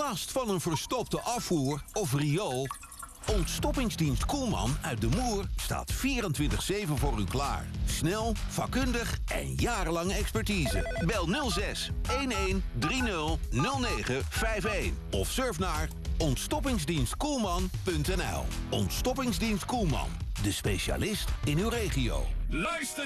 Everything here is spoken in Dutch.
Last van een verstopte afvoer of riool? Ontstoppingsdienst Koelman uit De Moer staat 24/7 voor u klaar. Snel, vakkundig en jarenlang expertise. Bel 06 1130 0951 of surf naar ontstoppingsdienstkoelman.nl. Ontstoppingsdienst Koelman, de specialist in uw regio. Luister